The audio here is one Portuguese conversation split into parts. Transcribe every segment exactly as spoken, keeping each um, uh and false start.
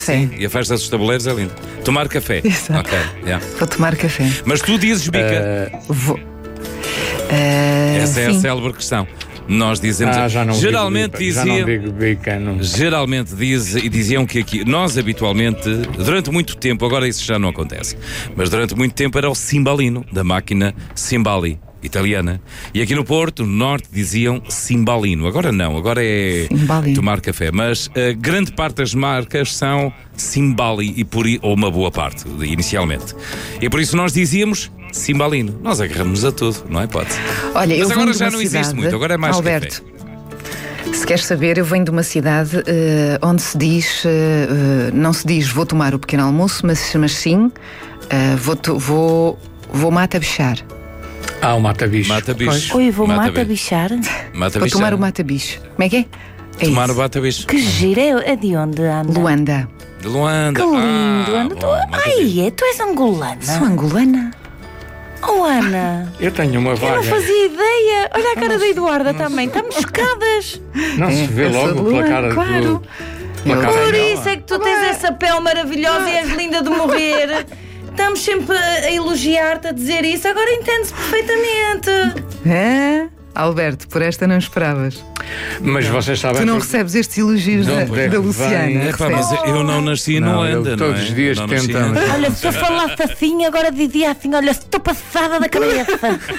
Sim, e a festa dos tabuleiros é linda. Tomar café. Exato. Ok, yeah. Vou tomar café. Mas tu dizes bica. Uh, vou. Uh, Essa é sim. a célebre questão. Nós dizemos. Ah, já não geralmente digo, diziam. já não digo bica, não. Geralmente diz, e diziam que aqui, nós habitualmente, durante muito tempo, agora isso já não acontece, mas durante muito tempo era o cimbalino, da máquina Cimbali, italiana. E aqui no Porto, no Norte, diziam cimbalino. Agora não, agora é Cimbalino. tomar café. Mas a grande parte das marcas são Cimbali, e por, ou uma boa parte, inicialmente. E por isso nós dizíamos cimbalino. Nós agarramos a tudo, não é? Pode. Olha, eu Mas agora venho de já uma não cidade, existe muito, agora é mais Alberto, café. se queres saber, eu venho de uma cidade eh, onde se diz, eh, não se diz vou tomar o pequeno almoço, mas, mas sim eh, vou, to- vou, vou mata-bichar. Ah, o mata-bicho. Mata-bicho. Oi, vou Mata-bicho. mata-bichar? Mata Vou bicho. tomar o mata-bicho. Como é que é? É Tomar isso. o bata-bicho. Que gira, é é de onde anda? Luanda. De Luanda. Que lindo, Ah, Ana. bom, Tu, mata-bicho. ai, é, tu és angolana? Sou angolana. Oh, Ana, Eu tenho uma eu não vaga. fazia ideia. Olha a cara da Eduarda também, estamos chocadas. Não se vê Eu sou logo de pela Luanda, cara claro. do. Pela Eu- cara Por dela. isso é que tu tens essa pele maravilhosa e és linda de morrer. Estamos sempre a a elogiar-te, a dizer isso, agora entende-se perfeitamente. Hã? Alberto, por esta não esperavas. Mas vocês sabem. Tu não porque- recebes estes elogios De da, onde é da que Luciana. vem? É pá, mas recebes? eu não nasci Não, no Luanda, eu não todos é? os dias Não nasci tentamos. no- Olha, se eu falasse assim, agora dizia assim, olha, estou passada da cabeça.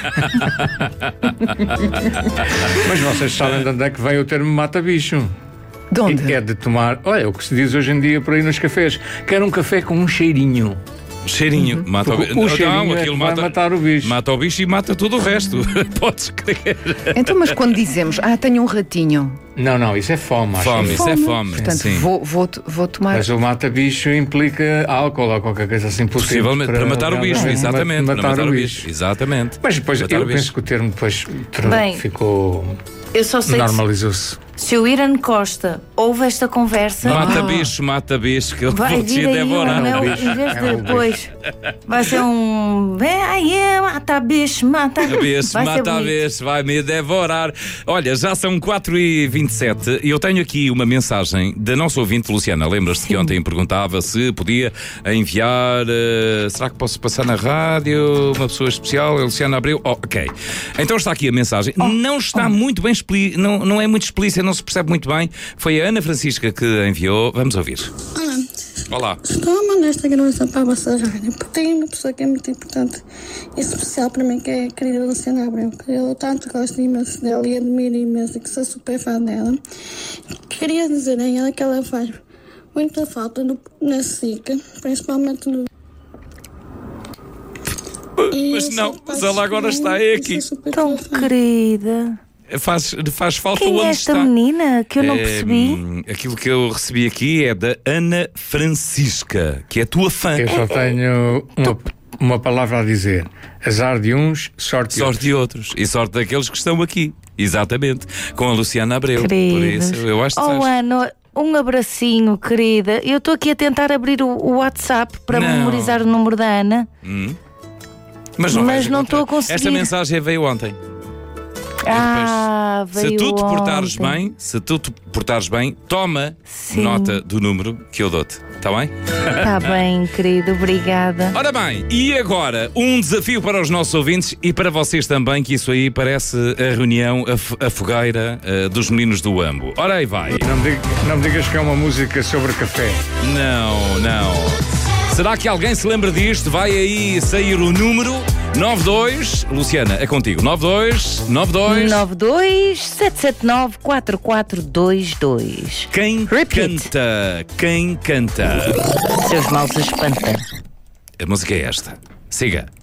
Mas vocês sabem de onde é que vem o termo mata-bicho? De onde? E é de tomar. Olha, o que se diz hoje em dia por aí nos cafés. Quer um café com um cheirinho. Cheirinho. Mata o Porque bicho. o cheirinho Não, é aquilo que vai mata, matar o bicho. mata o bicho e mata tudo o resto. Podes crer. Então, mas quando dizemos, ah, tenho um ratinho, Não, não, isso é fome. acho Fome, eu. isso é fome. portanto, Sim. vou, vou, vou tomar. Mas o mata-bicho implica álcool ou qualquer coisa assim potente. Possivelmente para, matar o bicho, ma- exatamente. Matar, para matar o bicho. Exatamente. Mas depois Matar eu o bicho. penso que o termo depois tr- Bem, ficou. Eu só sei que normalizou-se. se o Irã Costa ouve esta conversa, Mata bicho, mata bicho, que eu vai vou te vir aí um, devorar. meu, bicho. em vez É de um depois, vai ser um. Ai, é, mata bicho, mata Bicho, Vai ser mata a bonito. bicho, vai me devorar. Olha, já são quatro e vinte e sete e eu tenho aqui uma mensagem da nossa ouvinte Luciana. Lembras-te que ontem perguntava se podia enviar. eh, será que posso passar na rádio? Uma pessoa especial, a Luciana Abreu. Oh, ok. Então está aqui a mensagem. não está muito bem explícita, não, não é muito explícita, não se percebe muito bem. Foi a Ana Francisca que enviou. Vamos ouvir. Olá, Olá. estou a mandar esta gravação para a vossa rádio porque tem uma pessoa que é muito importante e especial para mim, que é a querida Luciana Abreu, que eu tanto gosto imenso dela e admiro imenso e que sou super fã dela. Queria dizer a ela que ela faz muita falta no, na SICA, principalmente no. E Mas eu não, sou mas ela agora está apaixonada, aqui. sou super Tão fã. querida. Faz, faz falta Quem onde é esta está. menina que eu não É, percebi? hum, aquilo que eu recebi aqui é da Ana Francisca, que é tua fã. Eu só tenho uma, uma palavra a dizer: azar de uns, sorte de Sorte de outros. E sorte daqueles que estão aqui. Exatamente. Com a Luciana Abreu. Por Queridos. isso, eu acho que Oh, sabes. Ana, um abracinho, querida. Eu estou aqui a tentar abrir o, o WhatsApp para Não. memorizar o número da Ana. Mas não, mas vais não encontrar. estou a conseguir. Esta mensagem veio ontem. Ah, veio Se tu te portares ontem. bem, se tu te portares bem, toma Sim. nota do número que eu dou-te. Está bem? Está bem, querido, obrigada. Ora bem, e agora um desafio para os nossos ouvintes e para vocês também, que isso aí parece a reunião, a, f- a fogueira eh, dos meninos do Ambo. Ora aí vai. Não me, diga- não me digas que é uma música sobre café. Não, não. Será que alguém se lembra disto? Vai aí sair o número nove dois. Luciana, é contigo. nove dois nove dois. nove dois sete sete nove quatro quatro dois dois. Quem Repeat. canta? Quem canta? Seus maus espantam. A música é esta. Siga.